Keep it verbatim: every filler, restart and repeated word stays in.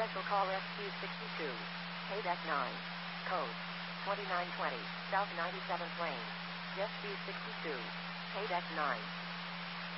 Special call S Q sixty-two. Paydeck nine. Code twenty-nine twenty. South ninety-seventh Lane. S Q sixty-two. Paydeck nine.